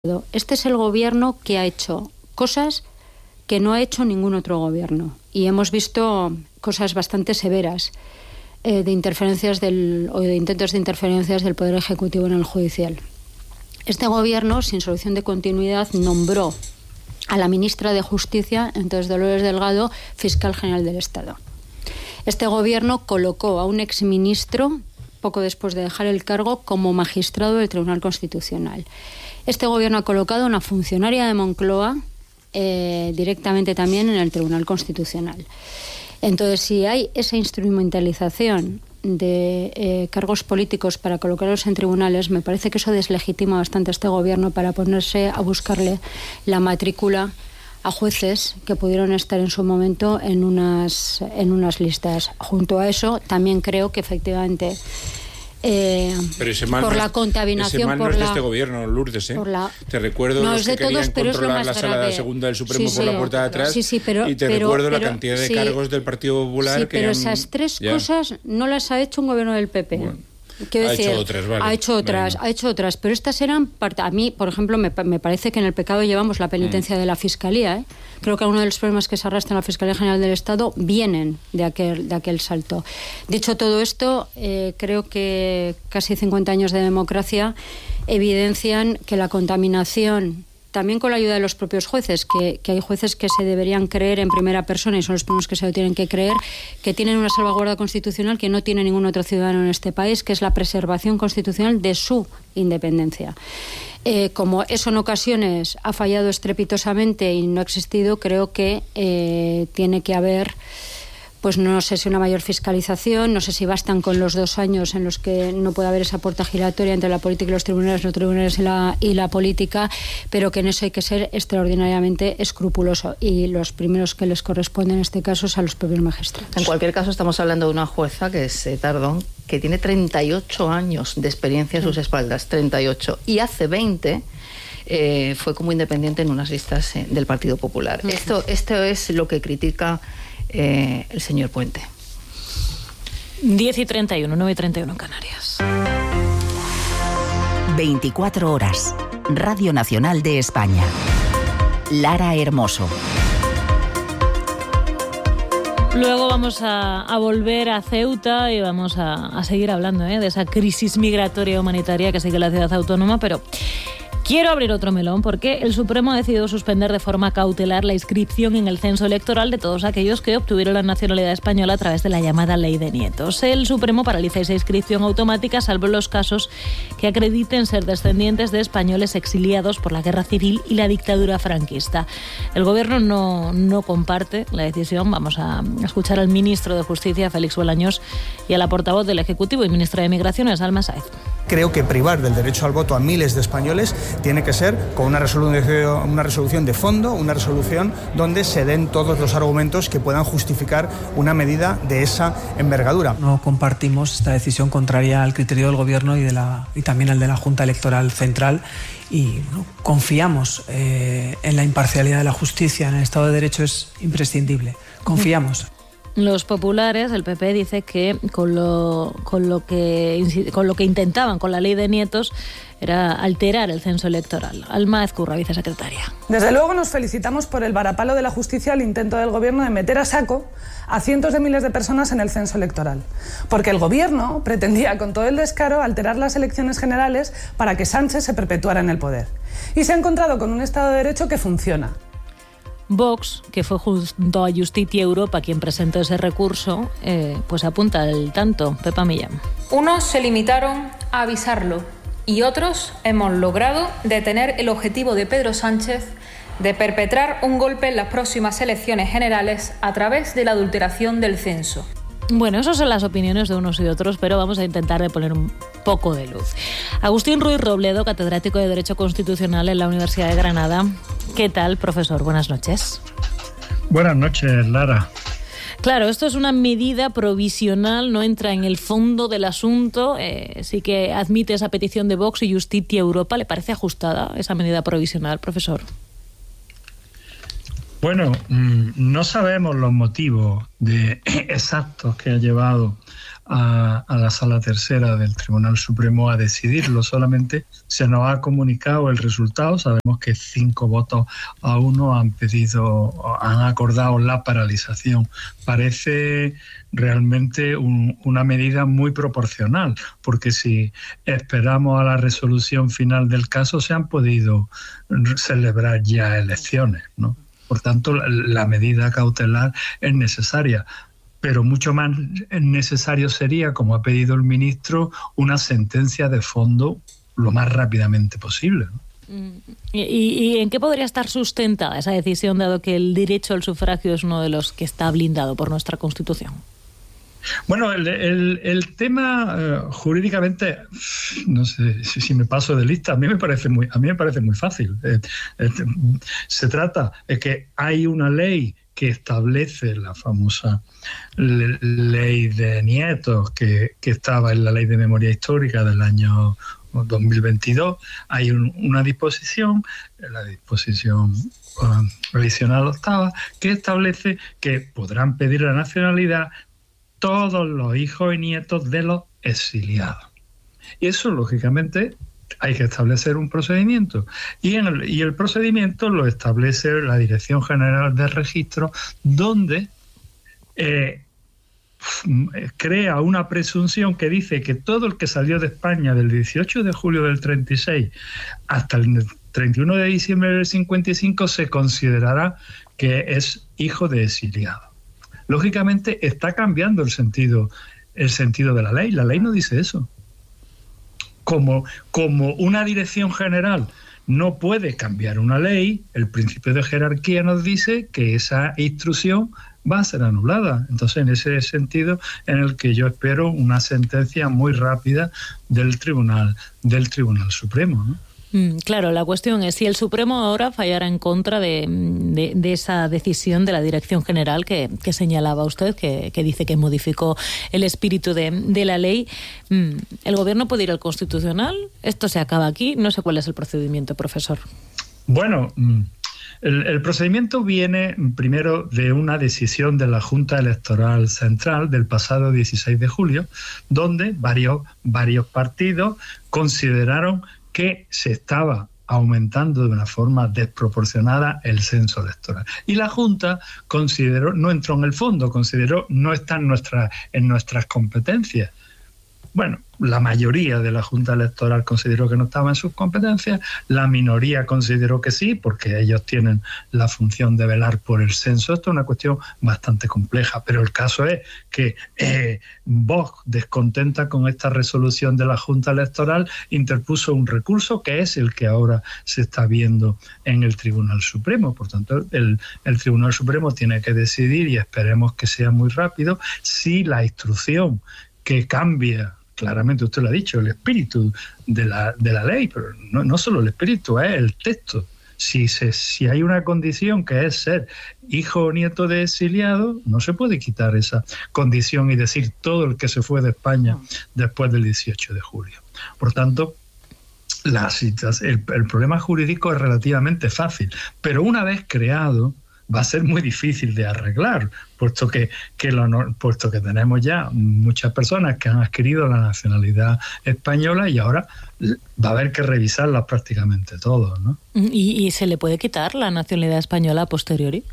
Este es el gobierno que ha hecho cosas que no ha hecho ningún otro gobierno, y hemos visto cosas bastante severas de interferencias o de intentos de interferencias del Poder Ejecutivo en el judicial. Este gobierno, sin solución de continuidad, nombró a la ministra de Justicia, entonces Dolores Delgado, fiscal general del Estado. Este gobierno colocó a un exministro, poco después de dejar el cargo, como magistrado del Tribunal Constitucional. Este gobierno ha colocado a una funcionaria de Moncloa directamente también en el Tribunal Constitucional. Entonces, si hay esa instrumentalización de cargos políticos para colocarlos en tribunales, me parece que eso deslegitima bastante a este gobierno para ponerse a buscarle la matrícula a jueces que pudieron estar en su momento en unas listas. Junto a eso, también creo que efectivamente por la contaminación, ese mal no es de este gobierno, Lourdes, te recuerdo no, los que querían controlar la sala segunda del Supremo por la puerta de atrás, y te recuerdo la cantidad de cargos del Partido Popular que pero esas tres cosas no las ha hecho un gobierno del PP. Bueno. Ha hecho otras, pero estas eran parte. A mí, por ejemplo, me parece que en el pecado llevamos la penitencia de la Fiscalía. Creo que algunos de los problemas que se arrastran en la Fiscalía General del Estado vienen de aquel salto. Dicho todo esto, creo que casi 50 años de democracia evidencian que la contaminación, también con la ayuda de los propios jueces, que hay jueces que se deberían creer en primera persona, y son los primeros que se lo tienen que creer, que tienen una salvaguarda constitucional que no tiene ningún otro ciudadano en este país, que es la preservación constitucional de su independencia. Como eso en ocasiones ha fallado estrepitosamente y no ha existido, creo que tiene que haber, pues no sé si una mayor fiscalización, no sé si bastan con los 2 años en los que no puede haber esa puerta giratoria entre la política y los tribunales y la política, pero que en eso hay que ser extraordinariamente escrupuloso, y los primeros que les corresponde en este caso es a los propios magistrados. En cualquier caso, estamos hablando de una jueza que es Tardón, que tiene 38 años de experiencia a sus espaldas, 38, y hace 20 fue como independiente en unas listas del Partido Popular. Esto es lo que critica el señor Puente. 10:31, 9:31 en Canarias. 24 horas. Radio Nacional de España. Lara Hermoso. Luego vamos a volver a Ceuta y vamos a seguir hablando de esa crisis migratoria humanitaria que sigue la ciudad autónoma, pero quiero abrir otro melón porque el Supremo ha decidido suspender de forma cautelar la inscripción en el censo electoral de todos aquellos que obtuvieron la nacionalidad española a través de la llamada Ley de Nietos. El Supremo paraliza esa inscripción automática salvo los casos que acrediten ser descendientes de españoles exiliados por la Guerra Civil y la dictadura franquista. El Gobierno no comparte la decisión. Vamos a escuchar al ministro de Justicia, Félix Bolaños, y a la portavoz del Ejecutivo y ministra de Migraciones, Alma Sáez. Creo que privar del derecho al voto a miles de españoles tiene que ser con una resolución de fondo, una resolución donde se den todos los argumentos que puedan justificar una medida de esa envergadura. No compartimos esta decisión contraria al criterio del Gobierno y también al de la Junta Electoral Central, y confiamos en la imparcialidad de la justicia, en el Estado de Derecho es imprescindible. Confiamos. Los populares, el PP, dice que con lo que intentaban con la Ley de Nietos era alterar el censo electoral. Alma Ezcurra, vicesecretaria. Desde luego nos felicitamos por el varapalo de la justicia al intento del Gobierno de meter a saco a cientos de miles de personas en el censo electoral. Porque el Gobierno pretendía con todo el descaro alterar las elecciones generales para que Sánchez se perpetuara en el poder. Y se ha encontrado con un Estado de Derecho que funciona. Vox, que fue junto a Justicia Europa quien presentó ese recurso, pues apunta al tanto. Pepa Millán. Unos se limitaron a avisarlo y otros hemos logrado detener el objetivo de Pedro Sánchez de perpetrar un golpe en las próximas elecciones generales a través de la adulteración del censo. Bueno, esas son las opiniones de unos y otros, pero vamos a intentar de poner un poco de luz. Agustín Ruiz Robledo, catedrático de Derecho Constitucional en la Universidad de Granada. ¿Qué tal, profesor? Buenas noches. Buenas noches, Lara. Claro, esto es una medida provisional, no entra en el fondo del asunto. Sí que admite esa petición de Vox y Justicia Europa. ¿Le parece ajustada esa medida provisional, profesor? Bueno, no sabemos los motivos exactos que ha llevado a la Sala Tercera del Tribunal Supremo a decidirlo. Solamente se nos ha comunicado el resultado. Sabemos que 5-1 han acordado la paralización. Parece realmente una medida muy proporcional, porque si esperamos a la resolución final del caso, se han podido celebrar ya elecciones, ¿no? Por tanto, la medida cautelar es necesaria. Pero mucho más necesario sería, como ha pedido el ministro, una sentencia de fondo lo más rápidamente posible, ¿no? ¿Y en qué podría estar sustentada esa decisión, dado que el derecho al sufragio es uno de los que está blindado por nuestra Constitución? Bueno, el tema jurídicamente, no sé si me paso de lista, a mí me parece muy fácil. Se trata de que hay una ley que establece la famosa ley de nietos que estaba en la Ley de Memoria Histórica del año 2022. Hay una disposición, la disposición revisional octava, que establece que podrán pedir la nacionalidad todos los hijos y nietos de los exiliados. Y eso, lógicamente, hay que establecer un procedimiento. Y el procedimiento lo establece la Dirección General de Registro, donde crea una presunción que dice que todo el que salió de España del 18 de julio del 36 hasta el 31 de diciembre del 55 se considerará que es hijo de exiliado. Lógicamente está cambiando el sentido de la ley. La ley no dice eso. Como una dirección general no puede cambiar una ley, el principio de jerarquía nos dice que esa instrucción va a ser anulada. Entonces, en ese sentido, en el que yo espero una sentencia muy rápida del Tribunal Supremo, ¿no? Claro, la cuestión es si el Supremo ahora fallara en contra de esa decisión de la Dirección General que señalaba usted, que dice que modificó el espíritu de la ley. ¿El Gobierno puede ir al Constitucional? ¿Esto se acaba aquí? No sé cuál es el procedimiento, profesor. Bueno, el procedimiento viene primero de una decisión de la Junta Electoral Central del pasado 16 de julio, donde varios partidos consideraron que se estaba aumentando de una forma desproporcionada el censo electoral. Y la Junta consideró, no entró en el fondo, consideró no está en nuestras competencias. Bueno, la mayoría de la Junta Electoral consideró que no estaba en sus competencias, la minoría consideró que sí, porque ellos tienen la función de velar por el censo. Esto es una cuestión bastante compleja, pero el caso es que Vox, descontenta con esta resolución de la Junta Electoral, interpuso un recurso que es el que ahora se está viendo en el Tribunal Supremo. Por tanto, el Tribunal Supremo tiene que decidir, y esperemos que sea muy rápido, si la instrucción que cambia, claramente usted lo ha dicho, el espíritu de la ley, pero no solo el espíritu, es el texto. Si hay una condición que es ser hijo o nieto de exiliado, no se puede quitar esa condición y decir todo el que se fue de España después del 18 de julio. Por tanto, el problema jurídico es relativamente fácil, pero una vez creado, va a ser muy difícil de arreglar, puesto que tenemos ya muchas personas que han adquirido la nacionalidad española y ahora va a haber que revisarlas prácticamente todos, ¿no? ¿Y se le puede quitar la nacionalidad española a posteriori?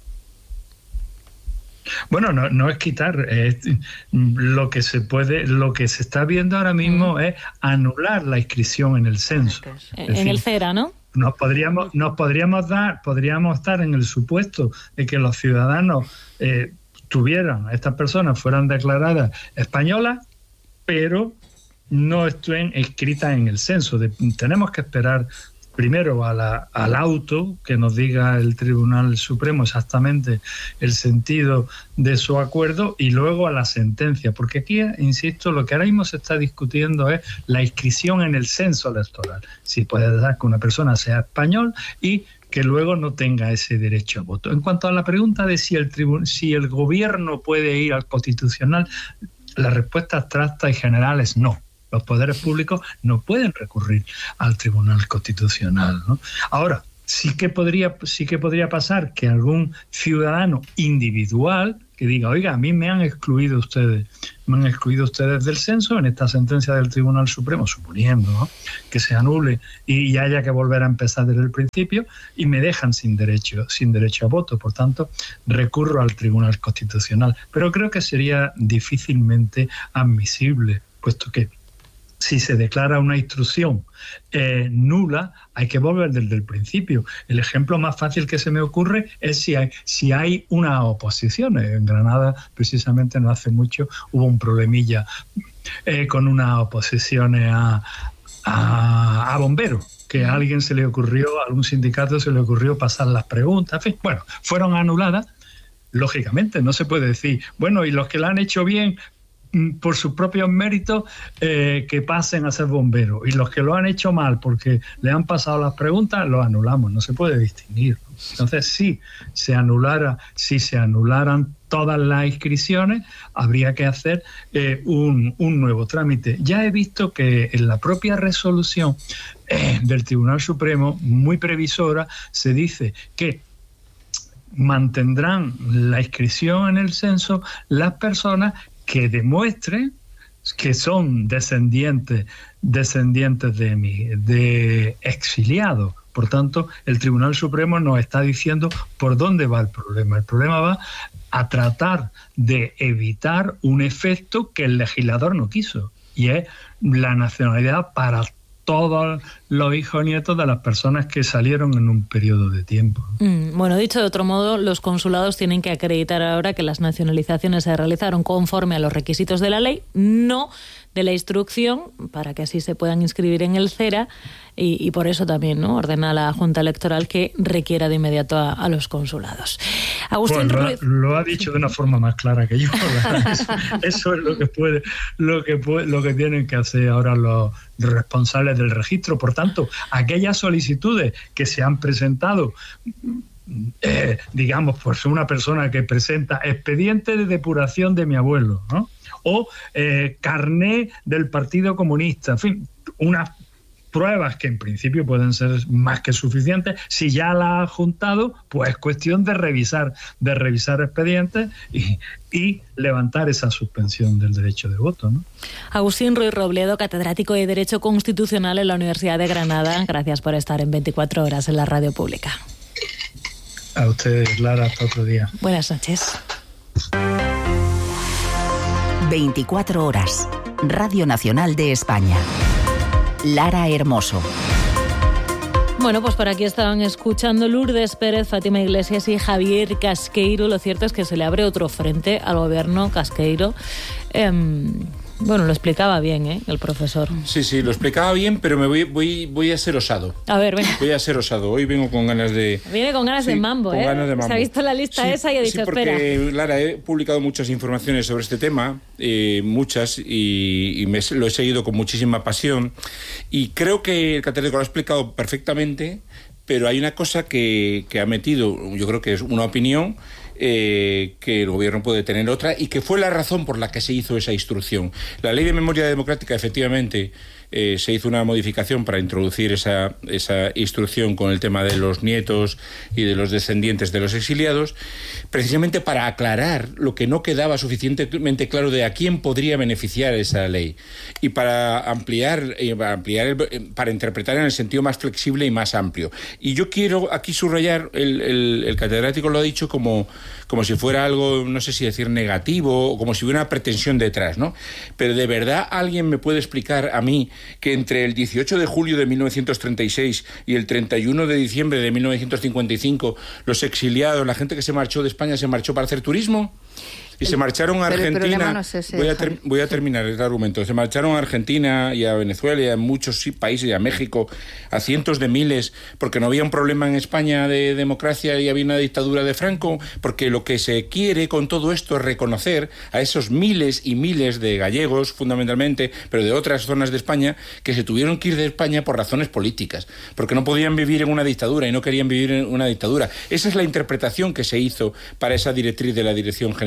Bueno, no es quitar, lo que se está viendo ahora mismo es anular la inscripción en el censo. En el CERA, ¿no? Podríamos estar en el supuesto de que los ciudadanos estas personas fueran declaradas españolas, pero no estén inscritas en el censo. Tenemos que esperar primero al auto que nos diga el Tribunal Supremo exactamente el sentido de su acuerdo, y luego a la sentencia, porque aquí, insisto, lo que ahora mismo se está discutiendo es la inscripción en el censo electoral. Si puede dar que una persona sea español y que luego no tenga ese derecho a voto. En cuanto a la pregunta de si el gobierno puede ir al Constitucional, la respuesta abstracta y general es no. Los poderes públicos no pueden recurrir al Tribunal Constitucional, ¿no? Ahora, sí que podría pasar que algún ciudadano individual que diga, oiga, a mí me han excluido ustedes del censo en esta sentencia del Tribunal Supremo, suponiendo, ¿no?, que se anule y haya que volver a empezar desde el principio, y me dejan sin derecho a voto. Por tanto, recurro al Tribunal Constitucional. Pero creo que sería difícilmente admisible, puesto que si se declara una instrucción nula, hay que volver desde el principio. El ejemplo más fácil que se me ocurre es si hay una oposición. En Granada, precisamente, no hace mucho, hubo un problemilla con una oposición a bomberos, que a alguien se le ocurrió, a algún sindicato se le ocurrió pasar las preguntas. En fin, bueno, fueron anuladas. Lógicamente, no se puede decir, bueno, y los que la han hecho bien, por sus propios méritos, que pasen a ser bomberos, y los que lo han hecho mal porque le han pasado las preguntas, los anulamos. No se puede distinguir. Entonces, si se anularan todas las inscripciones, habría que hacer un nuevo trámite. Ya he visto que en la propia resolución del Tribunal Supremo, muy previsora, se dice que mantendrán la inscripción en el censo las personas que demuestren que son descendientes de exiliados. Por tanto, el Tribunal Supremo nos está diciendo por dónde va el problema. El problema va a tratar de evitar un efecto que el legislador no quiso, y es la nacionalidad para todos los hijos y nietos de las personas que salieron en un periodo de tiempo. Bueno, dicho de otro modo, los consulados tienen que acreditar ahora que las nacionalizaciones se realizaron conforme a los requisitos de la ley, no de la instrucción, para que así se puedan inscribir en el CERA, y por eso también, ¿no?, ordena a la Junta Electoral que requiera de inmediato a los consulados. Agustín Ruiz. Lo ha dicho de una forma más clara que yo. Eso es lo que tienen que hacer ahora los responsables del registro. Por tanto, aquellas solicitudes que se han presentado, digamos, pues una persona que presenta expediente de depuración de mi abuelo, ¿no?, o carné del Partido Comunista, en fin, unas pruebas que en principio pueden ser más que suficientes. Si ya la ha juntado, pues es cuestión de revisar expedientes y levantar esa suspensión del derecho de voto, ¿no? Agustín Ruiz Robledo, catedrático de Derecho Constitucional en la Universidad de Granada, gracias por estar en 24 horas en la radio pública. A ustedes, Lara, hasta otro día. Buenas noches. 24 horas. Radio Nacional de España. Lara Hermoso. Bueno, pues por aquí estaban escuchando Lourdes Pérez, Fátima Iglesias y Javier Casqueiro. Lo cierto es que se le abre otro frente al gobierno Casqueiro. Bueno, lo explicaba bien, el profesor. Sí, lo explicaba bien, pero voy a ser osado. A ver, venga. Voy a ser osado. Hoy vengo con ganas de... Viene con ganas de mambo, con ganas de mambo. Se ha visto la lista esa y ha dicho, porque, espera. Lara, he publicado muchas informaciones sobre este tema, muchas, y lo he seguido con muchísima pasión. Y creo que el catedrático lo ha explicado perfectamente, pero hay una cosa que ha metido, yo creo que es una opinión, que el gobierno puede tener otra, y que fue la razón por la que se hizo esa instrucción. La Ley de Memoria Democrática, efectivamente, se hizo una modificación para introducir esa instrucción con el tema de los nietos y de los descendientes de los exiliados, precisamente para aclarar lo que no quedaba suficientemente claro de a quién podría beneficiar esa ley, y para ampliar para interpretar en el sentido más flexible y más amplio. Y yo quiero aquí subrayar, el catedrático lo ha dicho como si fuera algo, no sé si decir negativo, o como si hubiera una pretensión detrás, ¿no? Pero ¿de verdad alguien me puede explicar a mí que entre el 18 de julio de 1936 y el 31 de diciembre de 1955 los exiliados, la gente que se marchó de España, se marchó para hacer turismo? Y se marcharon a Argentina. No es ese, voy a terminar el argumento. Se marcharon a Argentina y a Venezuela y a muchos países, y a México, a cientos de miles, porque no había un problema en España de democracia y había una dictadura de Franco. Porque lo que se quiere con todo esto es reconocer a esos miles y miles de gallegos, fundamentalmente, pero de otras zonas de España, que se tuvieron que ir de España por razones políticas, porque no podían vivir en una dictadura y no querían vivir en una dictadura. Esa es la interpretación que se hizo para esa directriz de la Dirección General.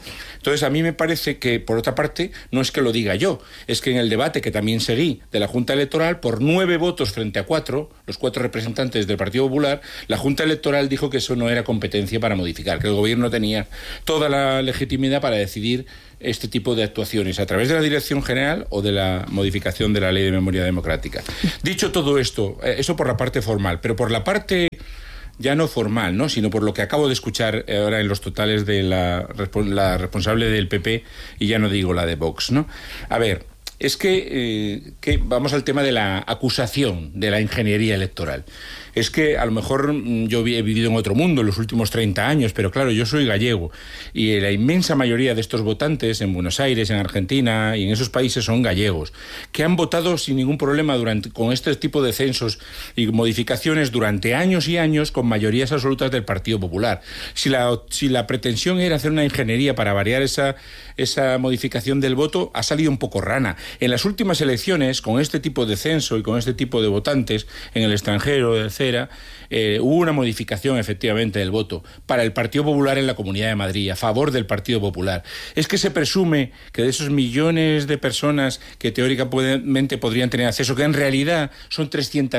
Entonces, a mí me parece que, por otra parte, no es que lo diga yo, es que en el debate que también seguí de la Junta Electoral, por 9 votos frente a 4, los 4 representantes del Partido Popular, la Junta Electoral dijo que eso no era competencia para modificar, que el Gobierno tenía toda la legitimidad para decidir este tipo de actuaciones a través de la Dirección General o de la modificación de la Ley de Memoria Democrática. Dicho todo esto, eso por la parte formal, pero por la parte ya no formal, ¿no?, sino por lo que acabo de escuchar ahora en los totales de la responsable del PP, y ya no digo la de Vox, ¿no? A ver, es que vamos al tema de la acusación de la ingeniería electoral. Es que a lo mejor yo he vivido en otro mundo en los últimos 30 años, pero claro, yo soy gallego y la inmensa mayoría de estos votantes en Buenos Aires, en Argentina y en esos países son gallegos, que han votado sin ningún problema con este tipo de censos y modificaciones durante años y años con mayorías absolutas del Partido Popular. Si la pretensión era hacer una ingeniería para variar esa modificación del voto, ha salido un poco rana. En las últimas elecciones, con este tipo de censo y con este tipo de votantes en el extranjero, etcétera, hubo una modificación efectivamente del voto para el Partido Popular en la Comunidad de Madrid, a favor del Partido Popular. Es que se presume que de esos millones de personas que teóricamente podrían tener acceso, que en realidad son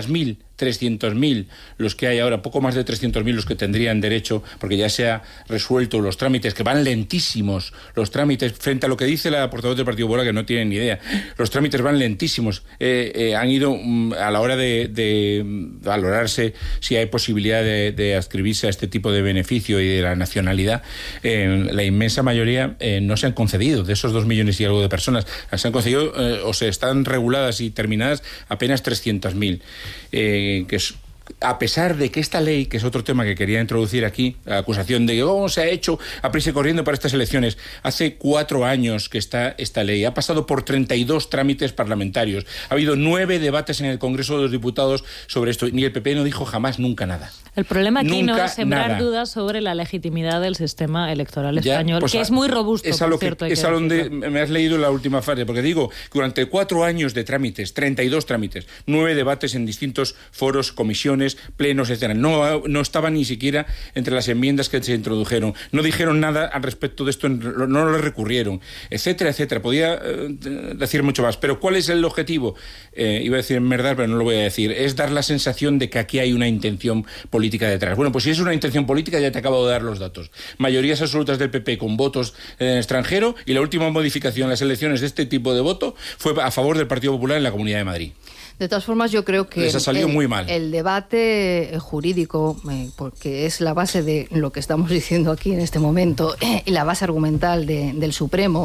300.000 los que hay ahora, poco más de 300.000 los que tendrían derecho, porque ya se ha resuelto los trámites, que van lentísimos, los trámites, frente a lo que dice la portavoz del Partido Popular, que no tienen ni idea, los trámites van lentísimos, han ido a la hora de valorarse si hay posibilidad de adscribirse a este tipo de beneficio y de la nacionalidad, la inmensa mayoría no se han concedido, de esos 2 millones y algo de personas, se han concedido o se están reguladas y terminadas apenas 300.000. Que es, a pesar de que esta ley, que es otro tema que quería introducir aquí, la acusación de que se ha hecho a prisa y corriendo para estas elecciones, hace 4 años que está esta ley, ha pasado por 32 trámites parlamentarios, ha habido 9 debates en el Congreso de los Diputados sobre esto, ni el PP no dijo jamás nunca nada. El problema aquí nunca no es sembrar nada. Dudas sobre la legitimidad del sistema electoral español, pues que es muy robusto, es a donde me has leído la última fase, porque digo que durante 4 años de trámites, 32 trámites, 9 debates en distintos foros, comisiones, plenos, etcétera, no estaban ni siquiera entre las enmiendas que se introdujeron, no dijeron nada al respecto de esto, no lo recurrieron, etcétera, etcétera. Podía decir mucho más, pero ¿cuál es el objetivo? Iba a decir en verdad, pero no lo voy a decir, es dar la sensación de que aquí hay una intención política detrás. Bueno, pues si es una intención política, ya te acabo de dar los datos. Mayorías absolutas del PP con votos en el extranjero, y la última modificación en las elecciones de este tipo de voto fue a favor del Partido Popular en la Comunidad de Madrid. De todas formas, yo creo que el debate jurídico, porque es la base de lo que estamos diciendo aquí en este momento, y la base argumental del Supremo,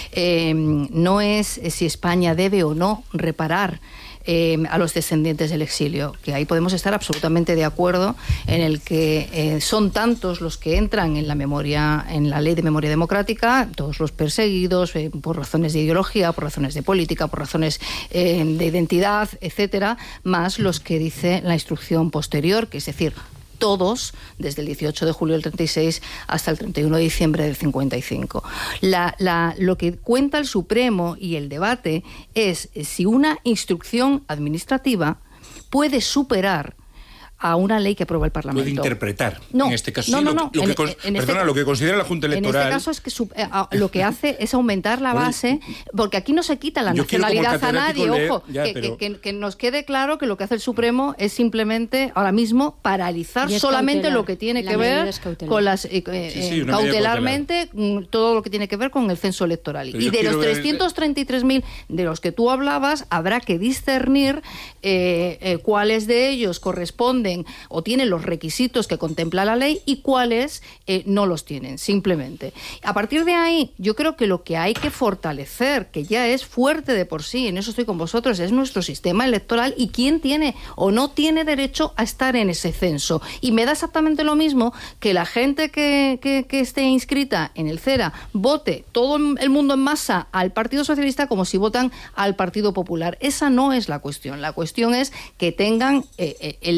no es si España debe o no reparar a los descendientes del exilio, que ahí podemos estar absolutamente de acuerdo en el que son tantos los que entran en la memoria, en la Ley de Memoria Democrática, todos los perseguidos por razones de ideología, por razones de política, por razones de identidad, etcétera, más los que dice la instrucción posterior, que es decir, todos, desde el 18 de julio del 36 hasta el 31 de diciembre del 55. Lo que cuenta el Supremo y el debate es si una instrucción administrativa puede superar a una ley que aprueba el Parlamento. Puede interpretar, no, en este caso. No. Lo que considera la Junta Electoral... En este caso es que lo que hace es aumentar la base, porque aquí no se quita la nacionalidad a nadie, ojo, que nos quede claro que lo que hace el Supremo es simplemente, ahora mismo, paralizar solamente lo que tiene que ver con las... cautelarmente, todo lo que tiene que ver con el censo electoral. Y de los 333.000 de los que tú hablabas, habrá que discernir cuáles de ellos corresponden o tienen los requisitos que contempla la ley y cuáles no los tienen, simplemente. A partir de ahí, yo creo que lo que hay que fortalecer, que ya es fuerte de por sí, en eso estoy con vosotros, es nuestro sistema electoral y quién tiene o no tiene derecho a estar en ese censo. Y me da exactamente lo mismo que la gente que esté inscrita en el CERA vote todo el mundo en masa al Partido Socialista como si votan al Partido Popular. Esa no es la cuestión. La cuestión es que tengan el derecho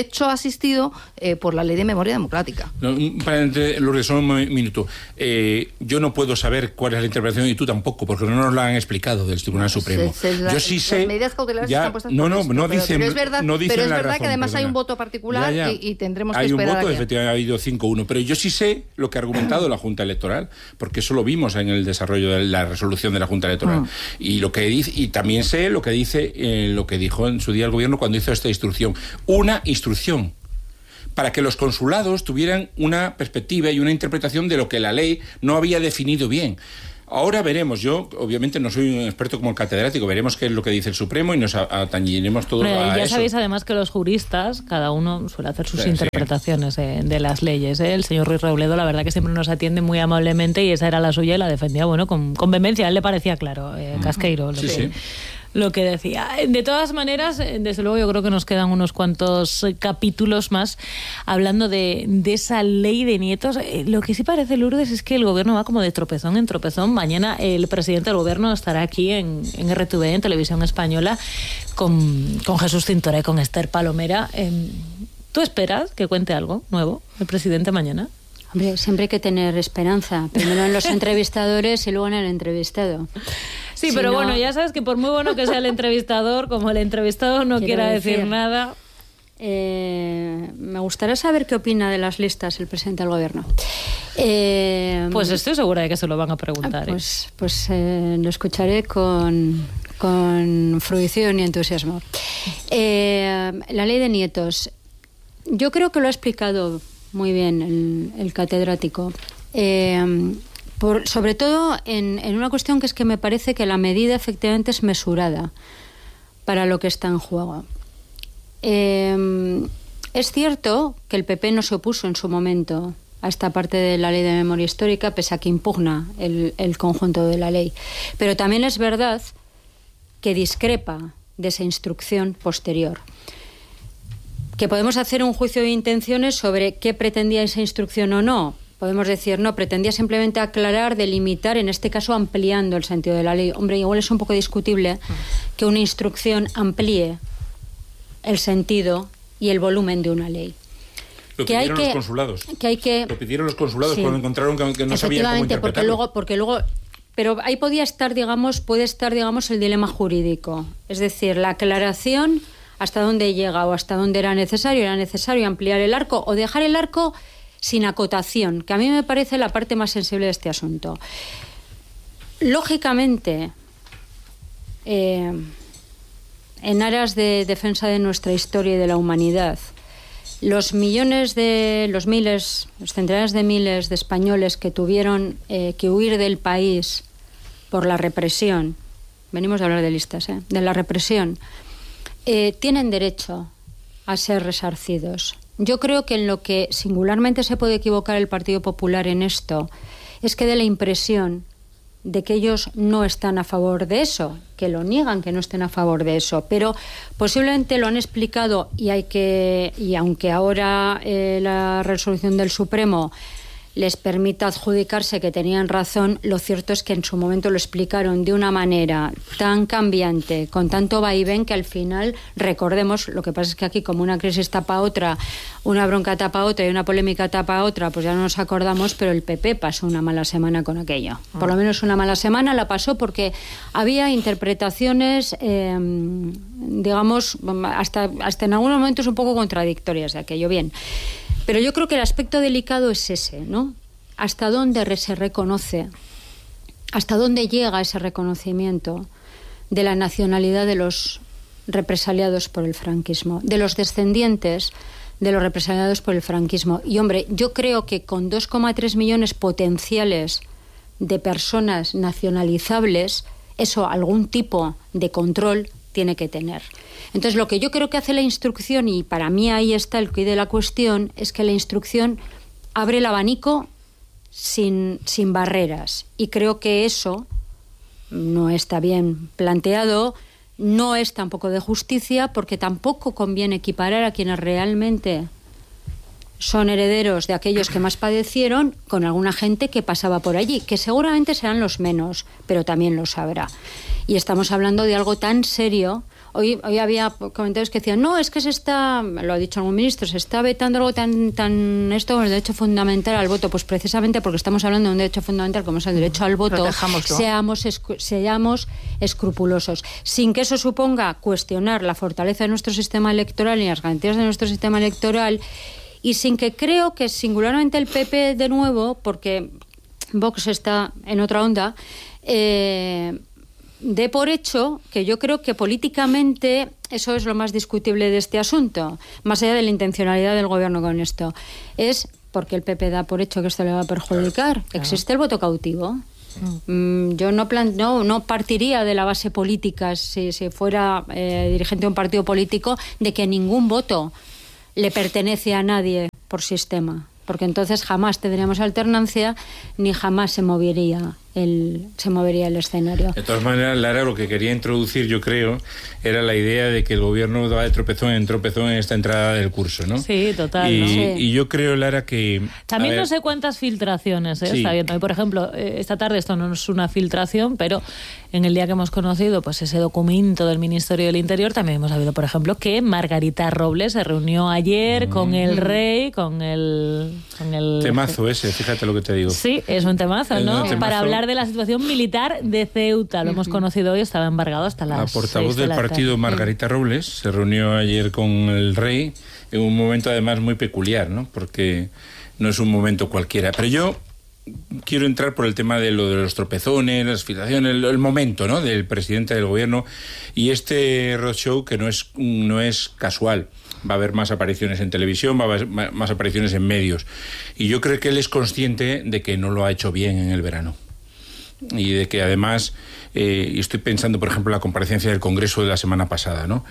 derecho asistido por la Ley de Memoria Democrática. No, Lourdes, solo un minuto. Yo no puedo saber cuál es la interpretación y tú tampoco, porque no nos la han explicado del Tribunal Supremo. Yo sí sé. Las medidas cautelares están puestas por esto, no dicen. Pero es verdad, razón, que además hay un voto particular y tendremos que esperar. Hay un voto, efectivamente ha habido 5-1, pero yo sí sé lo que ha argumentado la Junta Electoral, porque eso lo vimos en el desarrollo de la resolución de la Junta Electoral. Y lo que dice, y también sé lo que dice, lo que dijo en su día el gobierno cuando hizo esta instrucción. Una instrucción para que los consulados tuvieran una perspectiva y una interpretación de lo que la ley no había definido bien. Ahora veremos, yo obviamente no soy un experto como el catedrático, veremos qué es lo que dice el Supremo y nos atañiremos todo a ya eso. Sabéis además que los juristas, cada uno suele hacer sus interpretaciones de las leyes. El señor Ruiz Robledo, la verdad que siempre nos atiende muy amablemente y esa era la suya y la defendía, bueno, con vehemencia. A él le parecía claro, Casqueiro, lo que decía. De todas maneras, desde luego yo creo que nos quedan unos cuantos capítulos más hablando de esa ley de nietos. Lo que sí parece, Lourdes, es que el gobierno va como de tropezón en tropezón. Mañana el presidente del gobierno estará aquí en RTV, en Televisión Española, con Jesús Cintoré, con Esther Palomera. ¿Tú esperas que cuente algo nuevo el presidente mañana? Hombre, siempre hay que tener esperanza. Primero en los entrevistadores y luego en el entrevistado. Sí, pero bueno, ya sabes que por muy bueno que sea el entrevistador, como el entrevistado no quiera decir nada. Me gustaría saber qué opina de las listas el presidente del gobierno. Pues estoy segura de que se lo van a preguntar. Pues lo escucharé con fruición y entusiasmo. La ley de nietos. Yo creo que lo ha explicado muy bien el catedrático. Sobre todo en una cuestión que es que me parece que la medida efectivamente es mesurada para lo que está en juego. Es cierto que el PP no se opuso en su momento a esta parte de la ley de memoria histórica, pese a que impugna el conjunto de la ley. Pero también es verdad que discrepa de esa instrucción posterior. Que podemos hacer un juicio de intenciones sobre qué pretendía esa instrucción o no. Podemos decir, no, pretendía simplemente aclarar, delimitar, en este caso ampliando el sentido de la ley. Hombre, igual es un poco discutible que una instrucción amplíe el sentido y el volumen de una ley. Lo pidieron los consulados. Lo pidieron los consulados cuando encontraron que no sabían cómo interpretarlo. Porque luego, pero ahí puede estar, digamos, el dilema jurídico. Es decir, la aclaración hasta dónde llega o hasta dónde era necesario ampliar el arco o dejar el arco sin acotación, que a mí me parece la parte más sensible de este asunto. Lógicamente, en aras de defensa de nuestra historia y de la humanidad, los centenares de miles de españoles que tuvieron que huir del país por la represión, venimos a hablar de listas, de la represión, tienen derecho a ser resarcidos. Yo creo que en lo que singularmente se puede equivocar el Partido Popular en esto es que dé la impresión de que ellos no están a favor de eso, que lo niegan, que no estén a favor de eso, pero posiblemente lo han explicado y aunque ahora la resolución del Supremo les permita adjudicarse que tenían razón, lo cierto es que en su momento lo explicaron de una manera tan cambiante, con tanto vaivén, que al final, recordemos, lo que pasa es que aquí como una crisis tapa otra, una bronca tapa otra y una polémica tapa otra, pues ya no nos acordamos, pero el PP pasó una mala semana con aquello. Por lo menos una mala semana la pasó porque había interpretaciones, digamos, hasta en algunos momentos un poco contradictorias de aquello. Bien. Pero yo creo que el aspecto delicado es ese, ¿no? Hasta dónde se reconoce, hasta dónde llega ese reconocimiento de la nacionalidad de los represaliados por el franquismo, de los descendientes de los represaliados por el franquismo. Y hombre, yo creo que con 2,3 millones potenciales de personas nacionalizables, eso algún tipo de control tiene que tener. Entonces, lo que yo creo que hace la instrucción, y para mí ahí está el quid de la cuestión, es que la instrucción abre el abanico sin barreras. Y creo que eso no está bien planteado, no es tampoco de justicia, porque tampoco conviene equiparar a quienes realmente son herederos de aquellos que más padecieron con alguna gente que pasaba por allí, que seguramente serán los menos, pero también los habrá. Y estamos hablando de algo tan serio. Hoy había comentarios que decían, no, es que se está, lo ha dicho algún ministro, se está vetando algo tan esto como el derecho fundamental al voto. Pues precisamente porque estamos hablando de un derecho fundamental como es el derecho al voto, seamos escrupulosos, sin que eso suponga cuestionar la fortaleza de nuestro sistema electoral y las garantías de nuestro sistema electoral, y sin que creo que singularmente el PP de nuevo, porque Vox está en otra onda, dé por hecho que yo creo que políticamente eso es lo más discutible de este asunto, más allá de la intencionalidad del gobierno con esto, es porque el PP da por hecho que esto le va a perjudicar. Claro. ¿Existe el voto cautivo? Yo no partiría de la base política, si fuera dirigente de un partido político, de que ningún voto le pertenece a nadie por sistema, porque entonces jamás tendríamos alternancia ni jamás se movería el escenario. De todas maneras, Lara, lo que quería introducir, yo creo, era la idea de que el gobierno va de tropezón en tropezón en esta entrada del curso, ¿no? Sí, total. Y yo creo, Lara, que... También no sé cuántas filtraciones está viendo. Por ejemplo, esta tarde esto no es una filtración, pero en el día que hemos conocido pues ese documento del Ministerio del Interior, también hemos sabido, por ejemplo, que Margarita Robles se reunió ayer con el rey, con el... Temazo ese, fíjate lo que te digo. Sí, es un temazo, ¿no? Para hablar de la situación militar de Ceuta. Lo hemos conocido hoy, estaba embargado hasta las 6 de la tarde. La portavoz del partido, Margarita Robles, se reunió ayer con el rey en un momento además muy peculiar, ¿no? Porque no es un momento cualquiera. Pero yo quiero entrar por el tema de lo de los tropezones, las filtraciones, el momento, ¿no?, del presidente del gobierno y este roadshow que no es casual. Va a haber más apariciones en televisión, va a haber más apariciones en medios. Y yo creo que él es consciente de que no lo ha hecho bien en el verano. Y de que además, y estoy pensando, por ejemplo, en la comparecencia del Congreso de la semana pasada, ¿no?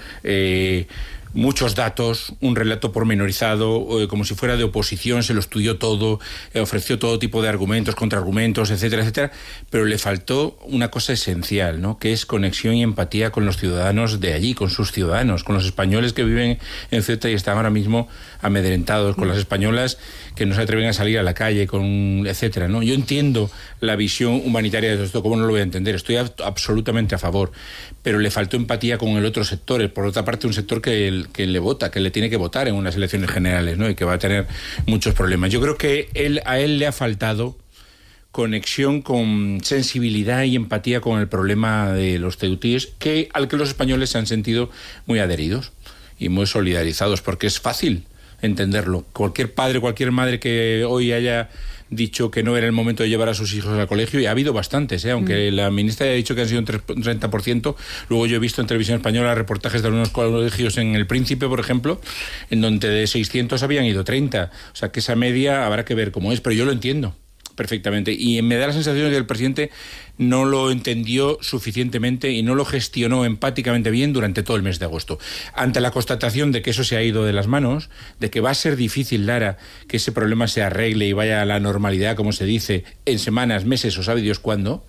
Muchos datos, un relato pormenorizado, como si fuera de oposición, se lo estudió todo, ofreció todo tipo de argumentos, contraargumentos, etcétera, etcétera, pero le faltó una cosa esencial, ¿no?, que es conexión y empatía con los ciudadanos de allí, con sus ciudadanos, con los españoles que viven en Ceuta y están ahora mismo amedrentados, con las españolas que no se atreven a salir a la calle, etcétera, ¿no? Yo entiendo la visión humanitaria de todo esto, ¿cómo no lo voy a entender? Estoy absolutamente a favor, pero le faltó empatía con el otro sector, por otra parte un sector que le vota, que le tiene que votar en unas elecciones generales, ¿no?, y que va a tener muchos problemas. Yo creo que a él le ha faltado conexión con sensibilidad y empatía con el problema de los ceutíes, al que los españoles se han sentido muy adheridos y muy solidarizados, porque es fácil entenderlo. Cualquier padre, cualquier madre que hoy haya dicho que no era el momento de llevar a sus hijos al colegio, y ha habido bastantes, aunque la ministra haya dicho que han sido un 30%, luego yo he visto en televisión española reportajes de algunos colegios en El Príncipe, por ejemplo, en donde de 600 habían ido 30, o sea que esa media habrá que ver cómo es, pero yo lo entiendo perfectamente, y me da la sensación de que el presidente no lo entendió suficientemente y no lo gestionó empáticamente bien durante todo el mes de agosto. Ante la constatación de que eso se ha ido de las manos, de que va a ser difícil, Lara, que ese problema se arregle y vaya a la normalidad, como se dice, en semanas, meses o sabe Dios cuándo,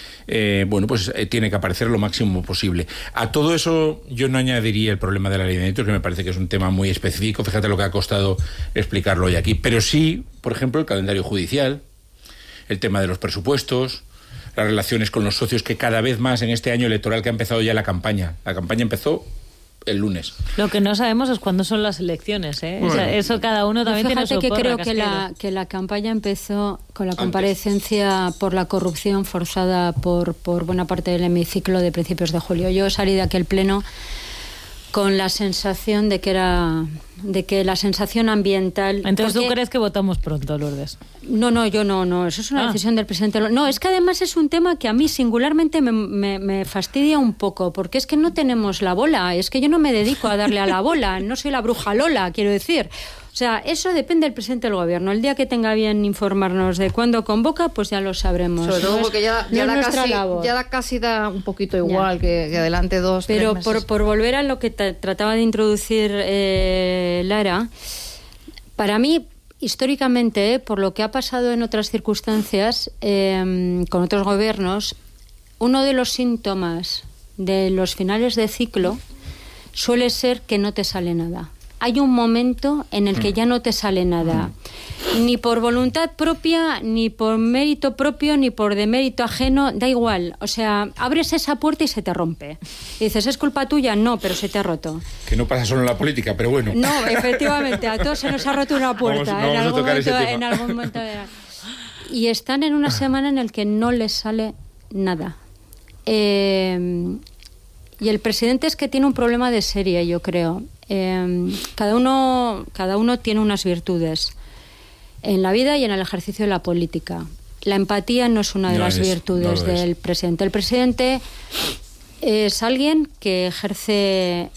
tiene que aparecer lo máximo posible. A todo eso yo no añadiría el problema de la ley de medios, que me parece que es un tema muy específico, fíjate lo que ha costado explicarlo hoy aquí, pero sí, por ejemplo, el calendario judicial, el tema de los presupuestos, las relaciones con los socios, que cada vez más en este año electoral que ha empezado ya la campaña. La campaña empezó el lunes. Lo que no sabemos es cuándo son las elecciones, ¿eh? Bueno, o sea, eso cada uno también tiene su que creo que la campaña empezó con la comparecencia por la corrupción forzada por buena parte del hemiciclo de principios de julio. Yo salí de aquel pleno con la sensación de que la sensación ambiental... Entonces, ¿tú crees que votamos pronto, Lourdes? No, yo no. Eso es una decisión del presidente. No, es que además es un tema que a mí singularmente me fastidia un poco, porque es que no tenemos la bola. Es que yo no me dedico a darle a la bola. No soy la bruja Lola, quiero decir. O sea, eso depende del presidente del gobierno. El día que tenga bien informarnos de cuándo convoca, pues ya lo sabremos. Sobre todo porque ya casi da un poquito igual que adelante 2, 3 Pero meses. por volver a lo que trataba de introducir Lara, para mí, históricamente, por lo que ha pasado en otras circunstancias, con otros gobiernos, uno de los síntomas de los finales de ciclo suele ser que no te sale nada. Hay un momento en el que ya no te sale nada. Ni por voluntad propia, ni por mérito propio, ni por demérito ajeno, da igual. O sea, abres esa puerta y se te rompe. Y dices, ¿es culpa tuya? No, pero se te ha roto. Que no pasa solo en la política, pero bueno. No, efectivamente, a todos se nos ha roto una puerta. Vamos a tocar ese tema. En algún momento. Y están en una semana en la que no les sale nada. Y el presidente es que tiene un problema de serie, yo creo. Cada uno tiene unas virtudes en la vida y en el ejercicio de la política. La empatía no es una de las virtudes del presidente. El presidente es alguien que ejerce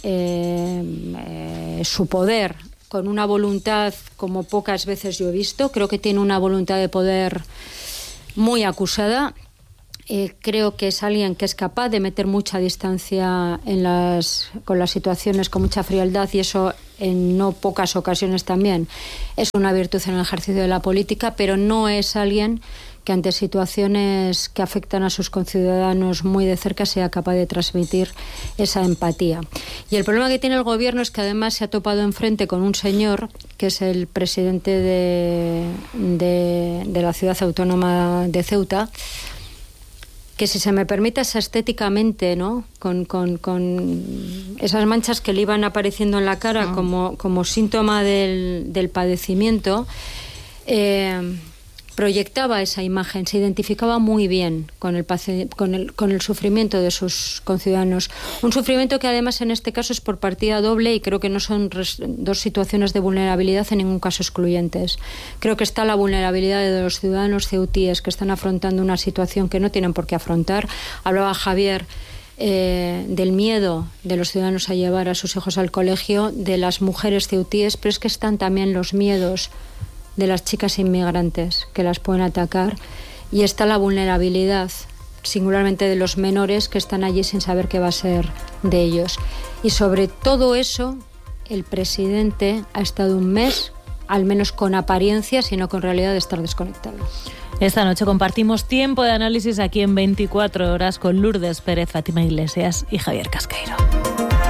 su poder con una voluntad como pocas veces yo he visto. Creo que tiene una voluntad de poder muy acusada. Creo que es alguien que es capaz de meter mucha distancia con las situaciones, con mucha frialdad, y eso en no pocas ocasiones también es una virtud en el ejercicio de la política, pero no es alguien que ante situaciones que afectan a sus conciudadanos muy de cerca sea capaz de transmitir esa empatía. Y el problema que tiene el gobierno es que además se ha topado enfrente con un señor que es el presidente de la ciudad autónoma de Ceuta, que si se me permite es estéticamente, ¿no? Con esas manchas que le iban apareciendo en la cara como síntoma del padecimiento, proyectaba esa imagen, se identificaba muy bien con el sufrimiento de sus conciudadanos. Un sufrimiento que además en este caso es por partida doble, y creo que no son dos situaciones de vulnerabilidad en ningún caso excluyentes. Creo que está la vulnerabilidad de los ciudadanos ceutíes que están afrontando una situación que no tienen por qué afrontar. Hablaba Javier del miedo de los ciudadanos a llevar a sus hijos al colegio, de las mujeres ceutíes, pero es que están también los miedos de las chicas inmigrantes que las pueden atacar, y está la vulnerabilidad singularmente de los menores que están allí sin saber qué va a ser de ellos. Y sobre todo eso el presidente ha estado un mes, al menos con apariencia, sino con realidad, de estar desconectado. Esta noche compartimos tiempo de análisis aquí en 24 horas con Lourdes Pérez, Fátima Iglesias y Javier Casqueiro.